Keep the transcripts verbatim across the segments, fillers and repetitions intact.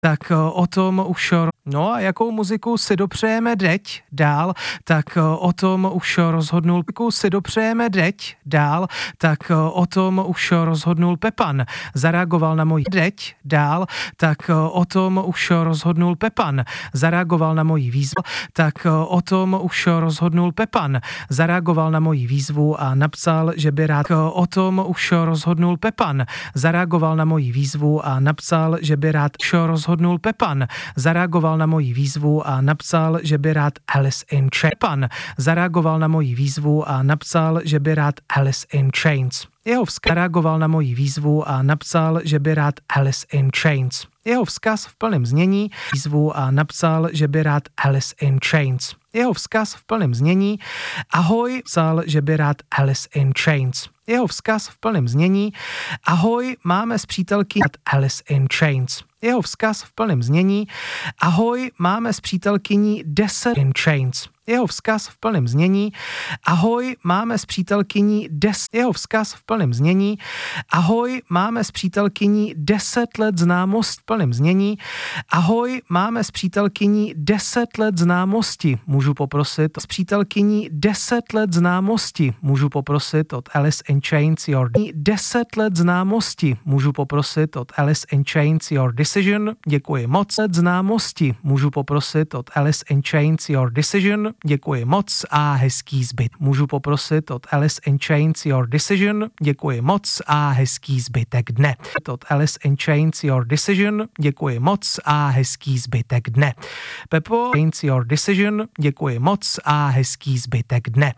Tak o tom už... No a jakou muziku si dopřejeme teď dál, tak o tom už rozhodnul si dopřejeme teď dál, tak o tom už rozhodnul Pepan. Zareagoval na moji teď dál, tak o tom už rozhodnul Pepan. Zareagoval na moji výzvu, tak o tom už rozhodnul Pepan. Zareagoval na moji výzvu a napsal, že by rád o tom už rozhodnul Pepan. Zareagoval na moji výzvu a napsal, že by rád rozhodnul Pepan. Zareagoval na moji výzvu a napsal, že by rád Alice in Chains. Pan zareagoval na moji výzvu a napsal, že by rád Alice in Chains. Jeho vzkaz reagoval na moji výzvu a napsal, že by rád Alice in Chains. Jeho vzkaz v plném znění výzvu a napsal, že by rád Alice in Chains. Jeho vzkaz v plném znění ahoj, psal, že by rád Alice in Chains. Jeho vzkaz v plném znění ahoj, máme s přítelky Alice in Chains. Jeho vzkaz v plném znění ahoj, máme s přítelkyní deset in Chains. Jeho vzkaz v plném znění ahoj, máme s přítelkyní deset. Jeho vzkaz v plném znění ahoj, máme s přítelkyní deset let známost v plném znění ahoj, máme s přítelkyní deset let známosti. Můžu poprosit s přítelkyní deset let známosti. Můžu poprosit od Alice in Chains your deset let známosti. Můžu poprosit od Alice in Chains your decision. Děkuji moc. Let známosti. Můžu poprosit od Alice in Chains your decision. Děkuji moc a hezký zbyt. Můžu poprosit od Alice in Chains your decision. Děkuji moc a hezký zbytek dne. Od Alice in Chains your decision. Děkuji moc a hezký zbytek dne. Pepo, Chains your decision. Děkuji moc a hezký zbytek dne.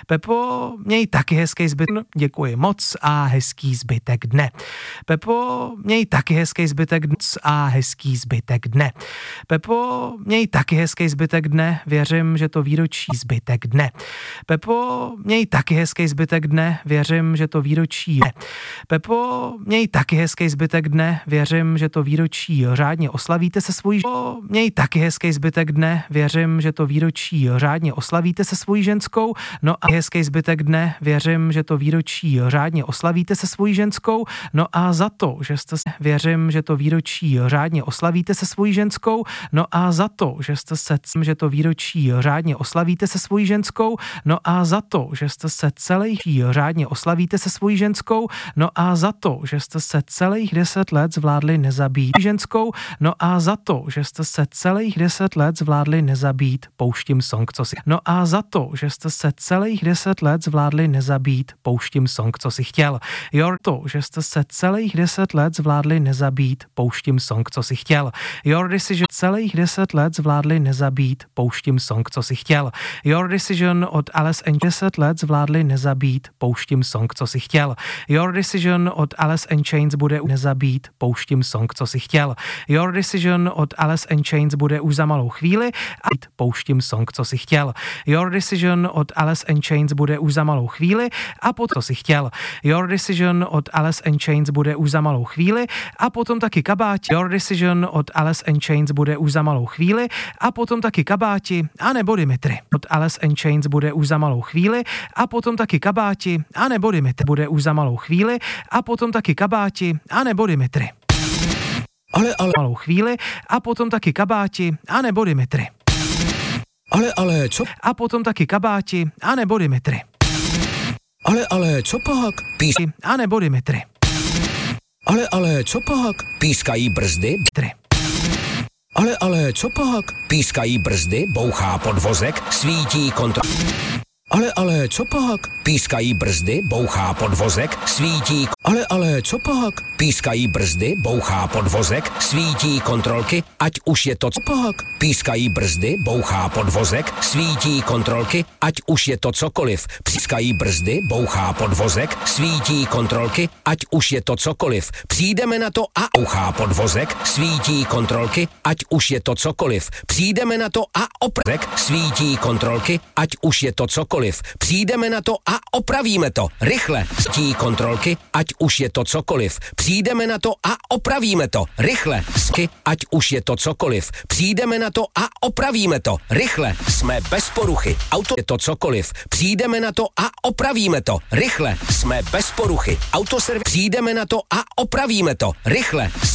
Pepo, měj taky hezký zbytek. Děkuji moc a hezký zbytek dne. Pepo, měj taky hezký zbytek dne a hezký zbytek dne. Pepo, měj taky hezký zbytek dne. Věřím, že to výročí zbytek dne. Pepo, měj taky hezký zbytek dne. Věřím, že to výročí je. Pepo, měj taky hezký zbytek dne. Věřím, že to výročí řádně oslavíte se svojí. Pepo, měj taky hezký zbytek dne. Věřím, že to výročí řádně oslavíte se svojí ženskou. No a hezký zbytek dne. Věřím, že to výročí řádně oslavíte se svojí ženskou. No a za to, že jste se, věřím, že to výročí řádně oslavíte se svojí ženskou. No a za to, že jste se, že to výročí řádně oslavíte se svojí ženskou. No a za to, že jste se celých řádně oslavíte se svojí ženskou. No a za to, že jste se celých deset let zvládli nezabít ženskou. No a za to, že jste se celých deset let zvládli nezabít, pouštím song, co si. No a za to, že jste se celých deset let zvládli nezabít, pouštím song, co si chtěl. Your to, že jste se celých deset let zvládli nezabít, pouštím song, co si chtěl. Your decision celých deset let zvládli nezabít, pouštím song, co si chtěl. Your decision od Alice in deset let zvládli nezabít, pouštím song, co si chtěl. Your decision od Alice in Chains bude nezabít, pouštím song, co si chtěl. Your decision od Alice in Chains bude už za malou chvíli a pouštím song, co si chtěl. Your decision od Alice in Chains bude už za malou chvíli a potom co si chtěl. Your decision od Alice in Chains bude už za malou chvíli a potom taky kabáti. Your decision od Alice in Chains bude už za malou chvíli a potom taky kabáti a nebo Dimitri. Od Alice in Chains bude už za malou chvíli a potom taky kabáti a nebo Dimitri. Bude už za malou chvíli a potom taky kabáti a nebo Dimitri. Ale, ale... Malou chvíli a potom taky kabáti a nebo Dimitri. Ale, ale, co? A potom taky kabáti a nebo Dimitri. Ale, ale, co pak? Pís... A nebo Dimitri. Ale, ale, co pak? Pískají brzdy? Tri. Ale, ale, co pak? Pískají brzdy, bouchá podvozek, svítí kontrol... Ale, ale, co pak? Pískají brzdy, bouchá podvozek, svítí... Ale, ale, co pak? Pískají brzdy, bouchá podvozek, svítí kontrolky, ať už je to... Co pak? Pískají brzdy, bouchá podvozek, svítí kontrolky, ať už je to cokoliv. Pískají brzdy, bouchá podvozek, svítí kontrolky, ať už je to cokoliv. Přijdeme na to a bouchá podvozek, svítí kontrolky, ať už je to cokoliv. Přijdeme na to a opravek, svítí kontrolky, ať už je to cokoliv. Přijdeme na to a opravíme to. Rychle, svítí kontrolky, ať už je to cokoliv. Přijdeme na to a opravíme to. Rychle, sky, ať už je to cokoliv. Přijdeme na to a opravíme to. Rychle, jsme bez poruchy. Auto je to cokoliv. Přijdeme na to a opravíme to. Rychle, jsme bez poruchy. Autoservis. Přijdeme na to a opravíme to. Rychle.